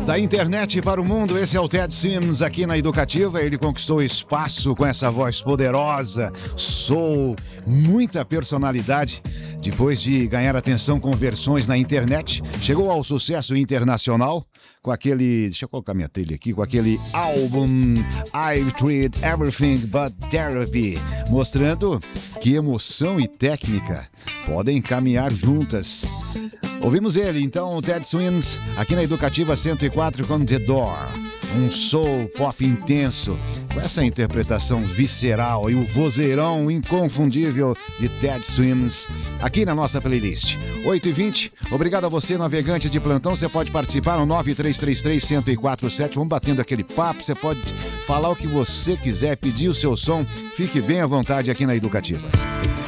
Da internet para o mundo, esse é o Ted Sims aqui na Educativa. Ele conquistou espaço com essa voz poderosa, soul, muita personalidade. Depois de ganhar atenção com versões na internet, chegou ao sucesso internacional com aquele, deixa eu colocar minha trilha aqui, com aquele álbum I Treat Everything But Therapy, mostrando que emoção e técnica podem caminhar juntas. Ouvimos ele, então, o Ted Swims, aqui na Educativa 104 com The Door. Um soul pop intenso, com essa interpretação visceral e o vozeirão inconfundível de Ted Swims, aqui na nossa playlist. 8h20, obrigado a você, navegante de plantão. Você pode participar no 9333-1047. Vamos batendo aquele papo, você pode falar o que você quiser, pedir o seu som. Fique bem à vontade aqui na Educativa.